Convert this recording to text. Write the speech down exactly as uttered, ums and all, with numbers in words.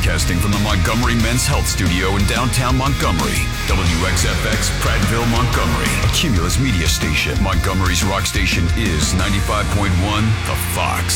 Broadcasting from the Montgomery Men's Health Studio in downtown Montgomery. W X F X, Prattville, Montgomery. A Cumulus media station. Montgomery's rock station is ninety-five point one The Fox.